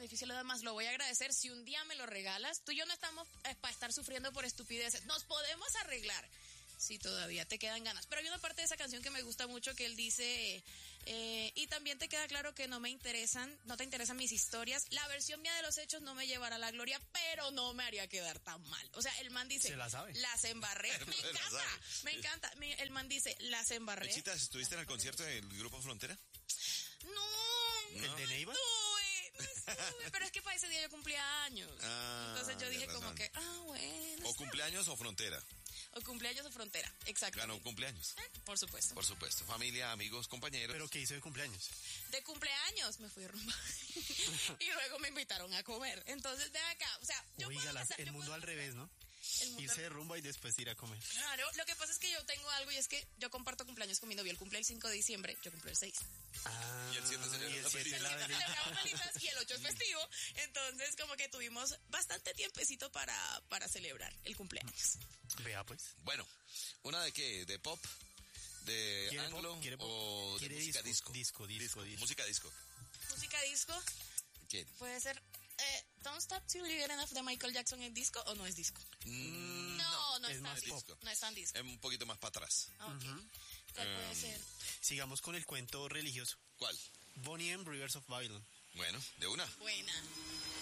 beneficio de los demás, lo voy a agradecer. Si un día me lo regalas, tú y yo no estamos para estar sufriendo por estupideces. Nos podemos arreglar. Sí, todavía te quedan ganas. Pero hay una parte de esa canción que me gusta mucho que él dice, y también te queda claro que no te interesan mis historias. La versión mía de los hechos no me llevará a la gloria, pero no me haría quedar tan mal. O sea, el man dice, se la sabe. Las embarré. Me encanta. El man dice, las embarré. Mechitas, ¿estuviste en el concierto del Grupo Frontera? No. ¿El de Neiva? No estuve, pero es que para ese día yo cumplía años. Entonces yo dije como que, bueno. O cumpleaños o Frontera. O cumpleaños o Frontera, exacto. Ganó cumpleaños. Por supuesto. Por supuesto. Familia, amigos, compañeros. ¿Pero qué hizo de cumpleaños? De cumpleaños me fui a rumba. Y luego me invitaron a comer. Entonces, ven acá. O sea, yo Oiga, puedo el mundo al revés, ¿no? Irse de rumba y después ir a comer. Claro, lo que pasa es que yo tengo algo y es que yo comparto cumpleaños con mi novio. Él cumple el 5 de diciembre, yo cumplo el 6. Y el 7 y el 8 es festivo. Entonces, como que tuvimos bastante tiempecito para celebrar el cumpleaños. Vea, pues. Bueno, ¿una de qué? ¿De pop? ¿De anglo? ¿O de música disco? Disco. Música disco. ¿Música disco? ¿Qué? Puede ser... Don't Stop Till You Get Enough de Michael Jackson, ¿es disco o no es disco? No es es más tan disco. disco. No es tan disco. Es un poquito más para atrás. Okay. ¿Cuál puede ser? Sigamos con el cuento religioso. ¿Cuál? Bonnie M. Rivers of Babylon. Bueno, de una. Buena.